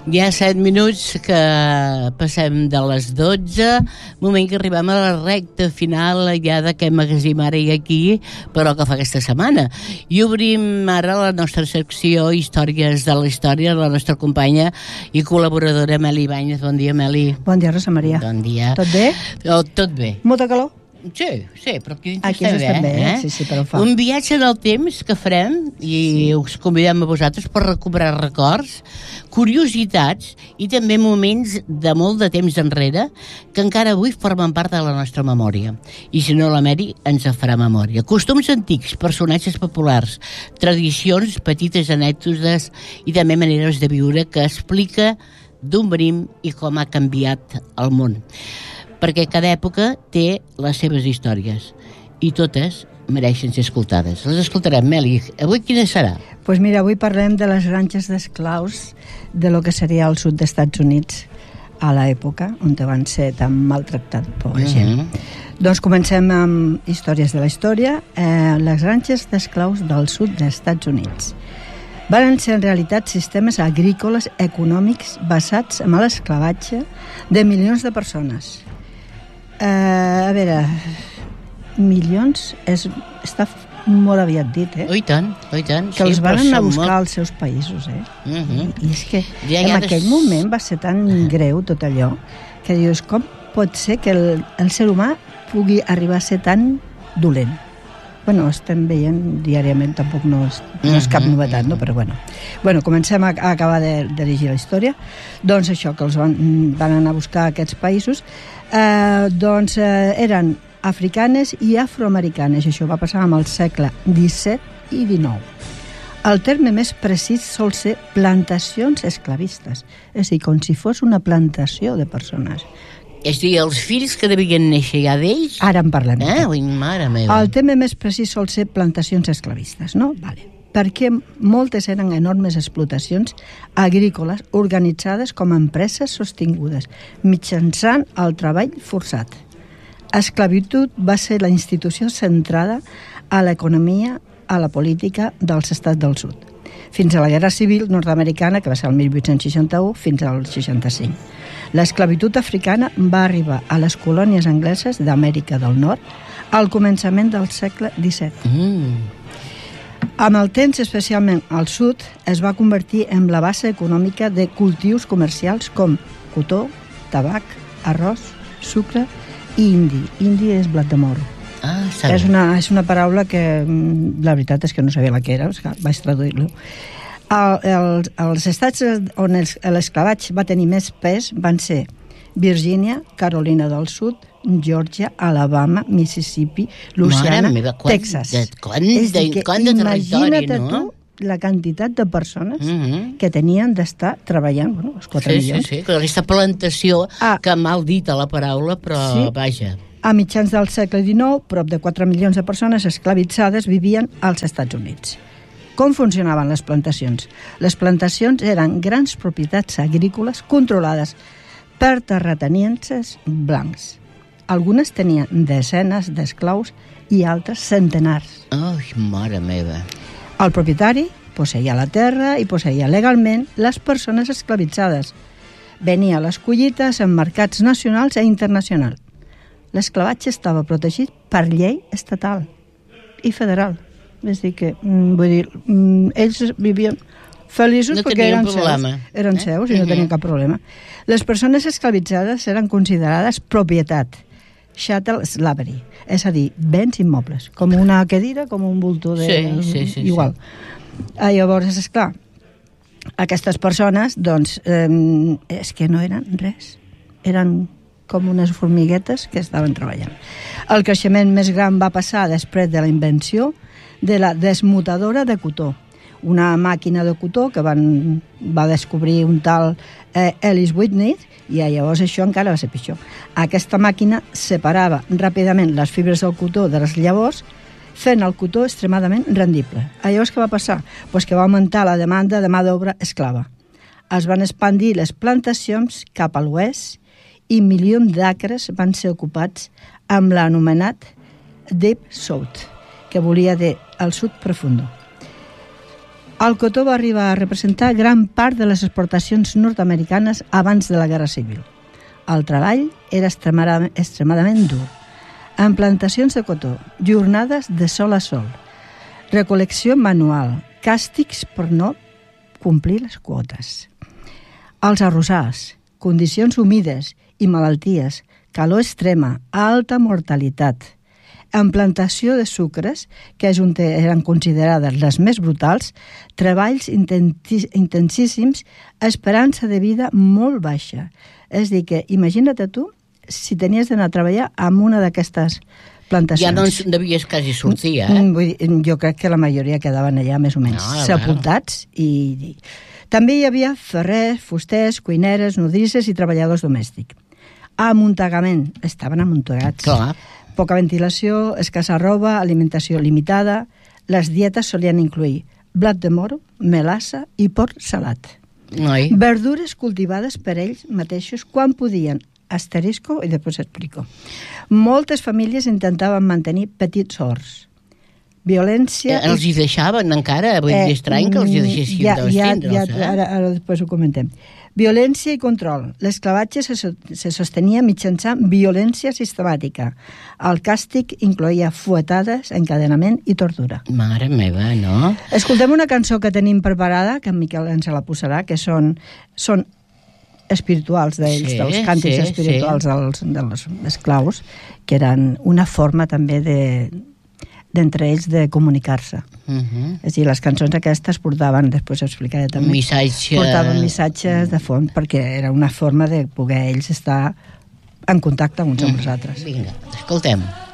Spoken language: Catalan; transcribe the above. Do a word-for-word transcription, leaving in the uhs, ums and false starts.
Hi ha set minuts que passem de les dotze, moment que arribem a la recta final ja d'aquest magasim ara i aquí, però que fa aquesta setmana. I obrim ara la nostra secció Històries de la Història, la nostra companya i col·laboradora Meli Ibáñez. Bon dia, Meli. Bon dia, Rosa Maria. Bon dia. Tot bé? Oh, tot bé. Molta calor? Sí, sí, però aquí dins Aquí estem estem bé, bé, eh? sí, sí, però fa. Un viatge en el temps que farem i sí. us convidem a vosaltres per recuperar records, curiositats i també moments de molt de temps enrere que encara avui formen part de la nostra memòria. I si no, la Meri ens en farà memòria. Costums antics, personatges populars, tradicions, petites anècdotes i també maneres de viure que explica d'on venim i com ha canviat el món. Perquè cada època té les seves històries i totes mereixen ser escoltades. Les escoltarem, Meli. Avui quina serà? Doncs pues mira, avui parlem de les granges d'esclaus de lo que seria el sud d'Estats Units a l'època on van ser tan maltractats pobra gent. Mm-hmm. Doncs comencem amb històries de la història. Eh, les granges d'esclaus del sud d'Estats Units van ser en realitat sistemes agrícoles econòmics basats en l'esclavatge de milions de persones. Uh, a veure, milions és, està molt aviat dit, eh? Oh, i tant, oh, i tant. Que sí, els van anar a buscar molt... als seus països, eh? Uh-huh. I és que ja en ja aquell des... moment va ser tan greu tot allò que dius, com pot ser que el, el ser humà pugui arribar a ser tan dolent? Bueno, estem veient diàriament, tampoc no és, no és cap novetat, no? Però bueno. Bueno, comencem a, a acabar de, de llegir la història. Doncs això, que els van, van anar a buscar a aquests països, eh, doncs eh, eren africanes i afroamericanes. Això va passar amb el segle disset i dinou. El terme més precís sol ser plantacions esclavistes, és a dir, com si fos una plantació de persones. És a dir, els fills que devien néixer ja d'ells... Ara en parlem. Eh? Ui, mare meva. El tema més precís sol ser plantacions esclavistes, no? Vale. Perquè moltes eren enormes explotacions agrícoles organitzades com a empreses sostingudes, mitjançant el treball forçat. Esclavitud va ser la institució centrada a l'economia, a la política dels estats del sud, fins a la Guerra Civil nord-americana, que va ser el mil vuit-cents seixanta-u, fins al seixanta-cinc. L'esclavitud africana va arribar a les colònies angleses d'Amèrica del Nord al començament del segle disset. Mm. Amb el temps, especialment al sud, es va convertir en la base econòmica de cultius comercials com cotó, tabac, arròs, sucre i indi. Indi és blat de moro. Ah, és, una, és una paraula que la veritat és que no sabia la que era, vaig traduir-lo. El, el, els estats on l'esclavatge va tenir més pes van ser Virgínia, Carolina del Sud, Geòrgia, Alabama, Mississippi, Louisiana, meva, quant, Texas. De, quant, és de, que, quant de territori, no? Tu la quantitat de persones mm-hmm. que tenien d'estar treballant, bueno, els quatre sí, milions. Sí, sí, aquesta plantació, ah, que mal dit a la paraula, però sí, vaja. A mitjans del segle dinou, prop de quatre milions de persones esclavitzades vivien als Estats Units. Com funcionaven les plantacions? Les plantacions eren grans propietats agrícoles controlades per terratenienses blancs. Algunes tenien desenes d'esclaus i altres centenars. Ai, mare meva. El propietari posseïa la terra i posseïa legalment les persones esclavitzades. Venia les collites en mercats nacionals i internacionals. L'esclavatge estava protegit per llei estatal i federal. És dir que, vull dir, ells vivien feliços no perquè eren problema. seus, eren eh? seus i no uh-huh. tenien cap problema. Les persones esclavitzades eren considerades propietat, chattel slavery, és a dir, béns immobles, com una cadira, com un voltor de... Sí, sí, sí. Igual. Sí. Ah, llavors, és clar, aquestes persones, doncs, eh, és que no eren res. Eren com unes formiguetes que estaven treballant. El creixement més gran va passar després de la invenció de la desmutadora de cotó, una màquina de cotó que van, va descobrir un tal eh, Ellis Whitney, i llavors això encara va ser pitjor. Aquesta màquina separava ràpidament les fibres del cotó de les llavors, fent el cotó extremadament rendible. Llavors què va passar? Pues que va augmentar la demanda de mà d'obra esclava. Es van expandir les plantacions cap a l'oest i milions d'acres van ser ocupats amb l'anomenat Deep South, que volia dir el sud profundo. El cotó va arribar a representar gran part de les exportacions nord-americanes abans de la Guerra Civil. El treball era extremadament, extremadament dur. En plantacions de cotó, jornades de sol a sol, recol·lecció manual, càstigs per no complir les quotes. Els arrossars, condicions humides i malalties, calor extrema, alta mortalitat. En plantació de sucres, que és on eren considerades les més brutals, treballs intensíssims, esperança de vida molt baixa. És a dir, que imagina't tu si tenies d'anar a treballar amb una d'aquestes plantacions. Ja no en devies quasi sortir, eh? Vull dir, jo crec que la majoria quedaven allà més o menys no, sepultats. I... També hi havia ferrers, fusters, cuineres, nodrisses i treballadors domèstics. Amuntegament, estaven amuntegats. Clar. Poca ventilació, escassa roba, alimentació limitada. Les dietes solien incluir blat de moro, melassa i porc salat. Ai. Verdures cultivades per ells mateixos quan podien. Asterisco i després explico. Moltes famílies intentaven mantenir petits horts. Violència... Els hi deixaven encara, vull dir, estrany que els hi deixessin ja, d'estindre'ls, ja, ja, ara, ara després ho comentem. Violència i control. L'esclavatge se, se sostenia mitjançant violència sistemàtica. El càstig incloïa fuetades, encadenament i tortura. Mare meva, no? Escoltem una cançó que tenim preparada, que en Miquel ens la posarà, que són, són espirituals d'ells, sí, dels càntics sí, espirituals sí. dels, dels esclaus, que eren una forma també de d'entre ells de comunicar-se. Uh -huh. És a dir, les cançons aquestes portaven, després ho explicaré també, Missatge... portaven missatges de fons perquè era una forma de poder ells estar en contacte uns amb els altres. Vinga, escoltem.